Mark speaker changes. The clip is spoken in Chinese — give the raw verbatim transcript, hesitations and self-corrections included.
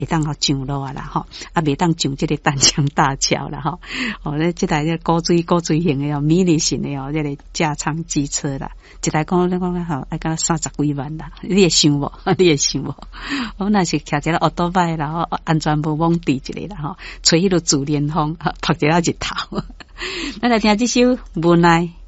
Speaker 1: 会当好上路啊啦吼，啊袂当上这个丹江大桥啦吼。哦，咧这台这高水高水型的哦，米利型的哦，这个加长机车啦，一台讲咧讲咧吼，爱讲三十几万啦，你会想无？你会想无？我若是骑一个奥多拜啦，吼，安全无忘地一个啦吼，吹迄个自然风，拍一个日头。咱来听这首《无奈》。